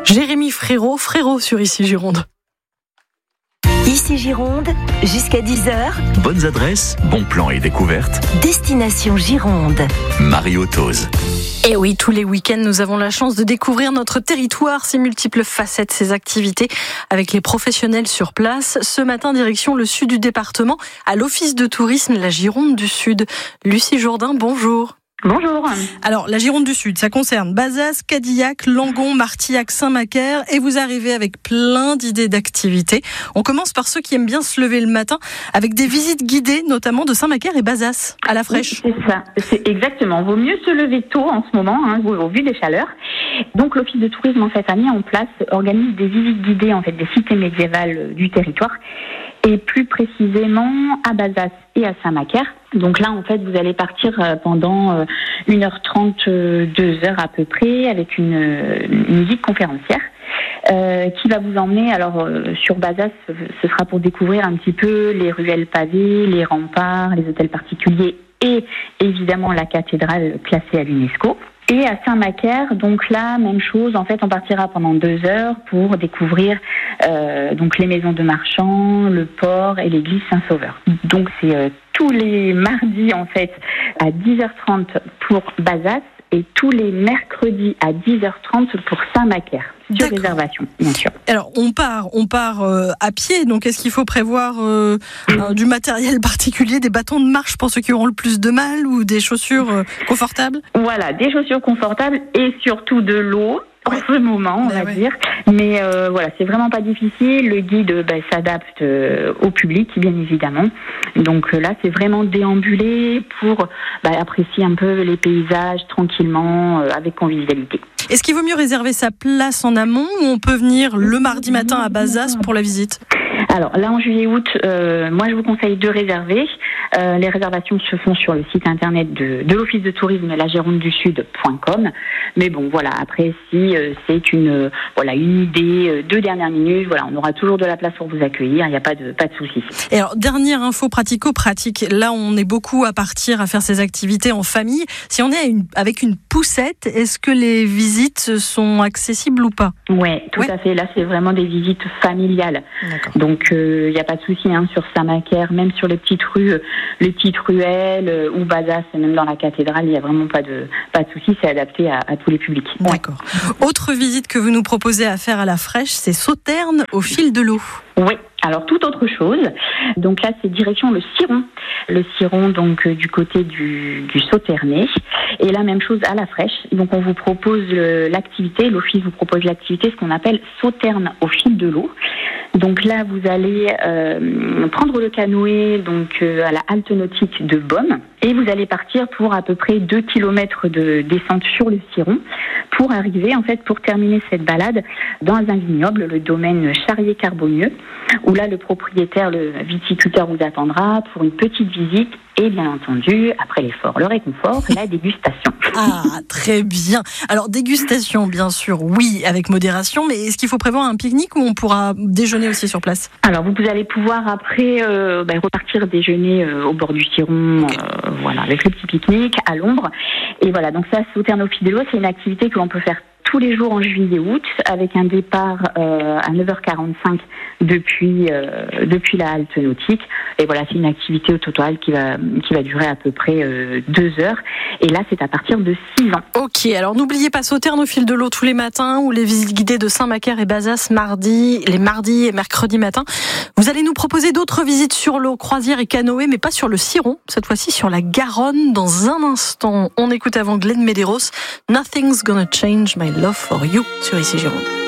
Jérémy Frérot sur Ici Gironde. Ici Gironde, jusqu'à 10h. Bonnes adresses, bons plans et découvertes. Destination Gironde. Mario Tose. Et oui, tous les week-ends, nous avons la chance de découvrir notre territoire, ses multiples facettes, ses activités avec les professionnels sur place. Ce matin, direction le sud du département, à l'Office de tourisme, la Gironde du Sud. Lucie Jourdain, bonjour. Bonjour. Alors, la Gironde du Sud, ça concerne Bazas, Cadillac, Langon, Martillac, Saint-Macaire, et vous arrivez avec plein d'idées d'activités. On commence par ceux qui aiment bien se lever le matin, avec des visites guidées, notamment de Saint-Macaire et Bazas, à la fraîche. Oui, c'est ça, c'est exactement. Vaut mieux se lever tôt en ce moment, au vu des chaleurs. Donc, l'Office de tourisme, en fait, a mis en place, organise des visites guidées, en fait, des cités médiévales du territoire, et plus précisément à Bazas et à Saint-Macaire. Donc là, en fait, vous allez partir pendant 1h30, 2h à peu près, avec une guide conférencière qui va vous emmener. Alors, sur Bazas, ce sera pour découvrir un petit peu les ruelles pavées, les remparts, les hôtels particuliers et évidemment la cathédrale classée à l'UNESCO. Et à Saint-Macaire, donc là, même chose. En fait, on partira pendant 2 heures pour découvrir donc les maisons de marchands, le port et l'église Saint-Sauveur. Donc c'est tous les mardis en fait à 10h30 pour Bazas et tous les mercredis à 10h30 pour Saint-Macaire. Sur réservation, bien sûr. Alors, on part à pied, donc est-ce qu'il faut prévoir du matériel particulier, des bâtons de marche pour ceux qui auront le plus de mal ou des chaussures confortables ? Voilà, des chaussures confortables et surtout de l'eau. En ce moment, on va dire. Mais voilà, c'est vraiment pas difficile. Le guide s'adapte au public, bien évidemment. Donc là, c'est vraiment déambuler pour apprécier un peu les paysages tranquillement, avec convivialité. Est-ce qu'il vaut mieux réserver sa place en amont ou on peut venir le mardi matin à Bazas pour la visite ? Alors là, en juillet-août, moi je vous conseille de réserver. Les réservations se font sur le site internet de l'Office de tourisme lagironde-du-sud.com. Mais bon, voilà, après si c'est une idée de dernière minute, voilà, on aura toujours de la place pour vous accueillir, il n'y a pas de souci. Et alors, dernière info pratico-pratique, là on est beaucoup à partir à faire ces activités en famille. Si on est avec une poussette, est-ce que les visites sont accessibles ou pas ? Oui, tout à fait. Là, c'est vraiment des visites familiales. D'accord. Donc, il n'y a pas de souci sur Saint-Macaire, même sur les petites rues, les petites ruelles ou Bazas, même dans la cathédrale, il n'y a vraiment pas de souci. C'est adapté à tous les publics. D'accord. Ouais. Autre visite que vous nous proposez à faire à la fraîche, c'est Sauternes au fil de l'eau. Oui. Alors, toute autre chose. Donc là, c'est direction le Ciron. Le Ciron, donc, du côté du Sauternais. Et la même chose à la fraîche. Donc, on vous propose l'activité, l'office vous propose l'activité, ce qu'on appelle Sauternes au fil de l'eau. Donc là, vous allez prendre le canoë donc à la halte nautique de Beaume et vous allez partir pour à peu près 2 km de descente sur le Ciron pour arriver, en fait, pour terminer cette balade dans un vignoble, le domaine Charrier-Carbonieux, où là, le propriétaire, le viticulteur vous attendra pour une petite visite et bien entendu, après l'effort, le réconfort, la dégustation. Ah, très bien. Alors, dégustation, bien sûr, oui, avec modération, mais est-ce qu'il faut prévoir un pique-nique ou on pourra déjeuner aussi sur place ? Alors, vous allez pouvoir après repartir déjeuner au bord du Ciron, avec le petit pique-nique à l'ombre. Et voilà, donc ça, Sauternes au fil de l'eau, c'est une activité que l'on peut faire tous les jours en juillet-août, avec un départ à 9h45 depuis la halte nautique. Et voilà, c'est une activité au total qui va durer à peu près 2 heures. Et là, c'est à partir de 6 ans. Ok, alors n'oubliez pas Sauternes au fil de l'eau tous les matins ou les visites guidées de Saint-Macaire et Bazas les mardis et mercredis matin. Vous allez nous proposer d'autres visites sur l'eau, croisière et canoë, mais pas sur le Ciron, cette fois-ci sur la Garonne. Dans un instant, on écoute avant Glenn Medeiros, Nothing's Gonna Change My Love for You sur Ici Gironde.